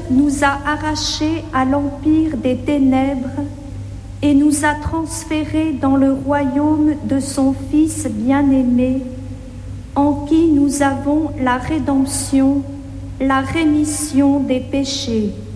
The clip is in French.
nous a arrachés à l'empire des ténèbres et nous a transférés dans le royaume de son Fils bien-aimé, en qui nous avons la rédemption, la rémission des péchés.